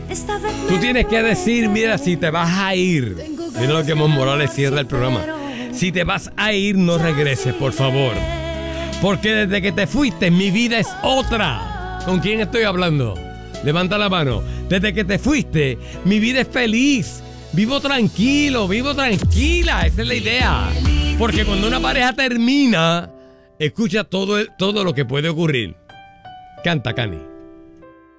Tú tienes que decir, mira, si te vas a ir. Mira lo que Mon Morales cierra el programa. Si te vas a ir, no regreses, por favor. Porque desde que te fuiste, mi vida es otra. ¿Con quién estoy hablando? Levanta la mano. Desde que te fuiste, mi vida es feliz. Vivo tranquilo, vivo tranquila. Esa es la idea. Porque cuando una pareja termina, escucha todo lo que puede ocurrir. Canta, Cani.